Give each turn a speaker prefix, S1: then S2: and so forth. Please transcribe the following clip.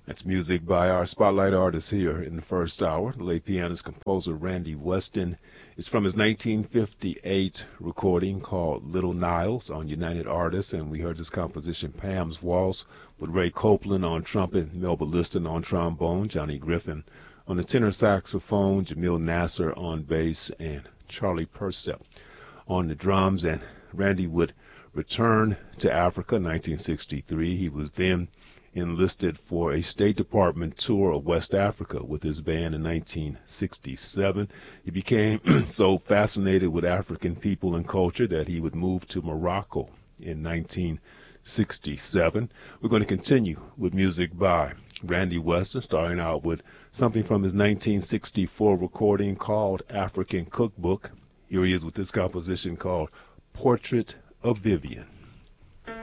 S1: That's music by our spotlight artist here in the first hour. The late pianist composer Randy Weston is from his 1958 recording called Little Niles on United Artists, and we heard this composition Pam's Waltz with Ray Copeland on trumpet, Melba Liston on trombone, Johnny Griffin on the tenor saxophone, Jamil Nasser on bass, and Charlie Persep on the drums. And Randy would return to Africa in 1963. He was then enlisted for a State Department tour of West Africa with his band in 1967. He became so fascinated with African people and culture that he would move to Morocco in 1967. We're going to continue with music by Randy Weston, starting out with something from his 1964 recording called African Cookbook. Here he is with this composition called Portrait of Vivian.